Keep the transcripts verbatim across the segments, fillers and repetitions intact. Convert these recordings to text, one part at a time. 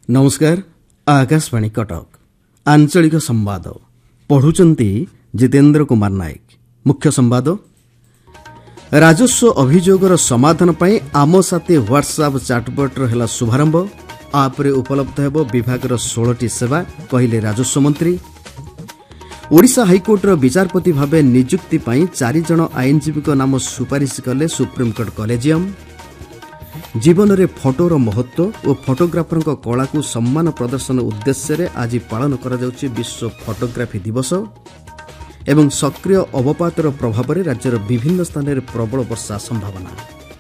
नमस्कार आकाशवाणी कटक आंचलिक संवाद पढ़ुचंती जितेन्द्र कुमार नायक। मुख्य संवाद राजस्व अभियोगर समाधान पाई आम साथी व्हाट्सएप चाटबॉटर हेला शुभारंभ। आप्रे उपलब्ध हेबो विभागर षोलटी सेवा कहिले राजस्व मंत्री। ओडिशा हाईकोर्टर विचारपति भावे नियुक्ति पाई चारि जण आईनजीवी नाम सुपारिश कले सुप्रीमकोर्ट कलेजियम। जीवन में फोटोर महत्व और फोटोग्राफर कला को सम्मान प्रदर्शन उद्देश्य आज पालन करा जाउछि विश्व फोटोग्राफी दिवस। एवं सक्रिय अवपातर प्रभाव में राज्यर विभिन्न स्थान में प्रबल वर्षा संभावना।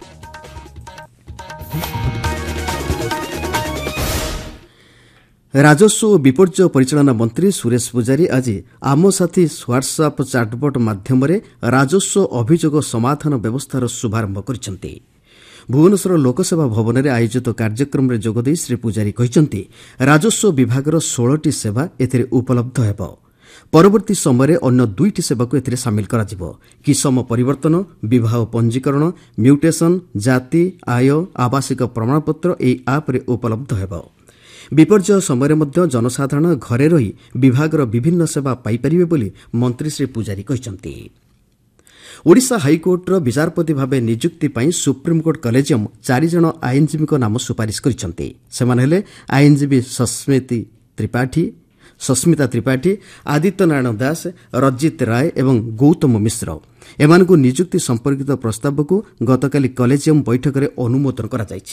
राजस्व और विपर्यय परिचालना मंत्री सुरेश पुजारी आज आम साथी व्हाट्सएप चाटबॉट माध्यम राजस्व अभियोग समाधान व्यवस्थार शुभारंभ करिसेंति। भुवनेश्वर लोकसेवा भवन में आयोजित कार्यक्रम में जोगदे श्री पुजारी कहते राजस्व विभागर षोलटी सेवा एथिरे उपलब्ध हेब। परवर्ती समय अन्य दुईटी सेवा को एथिरे सामिल कराजिबो। किसम परिवर्तन, विवाह पंजीकरण, म्यूटेशन, जाति, आय, आवासिक प्रमाणपत्र एई आप रे उपलब्ध हेब। विपर्यय समय मध्य जनसाधारण घरे रही विभागर विभिन्न सेवा पाइपारिबे बोली मंत्री श्री पुजारी कहते। ओडिशा हाईकोर्टर विचारपति भावे नियुक्ति पाई सुप्रीमकोर्ट कलेजियम चारि जण आईनजीवी नाम सुपारिश करिसेंति। सेमाने हेले आईनजीवी सस्मिति त्रिपाठी, सस्मिता त्रिपाठी, आदित्य नारायण दास, रजित राय एवं गौतम मिश्र। एमानकु नियुक्ति संपर्कित प्रस्ताव को गतकाली कलेजियम बैठक में अनुमोदन करा जायछि।